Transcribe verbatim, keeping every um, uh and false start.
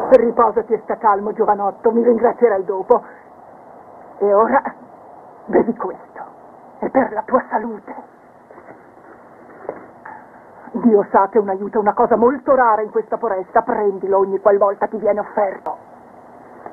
Riposati e sta calmo, giovanotto, mi ringrazierai dopo. E ora bevi questo, è per la tua salute. Dio sa che un aiuto è una cosa molto rara in questa foresta, prendilo ogni qualvolta ti viene offerto.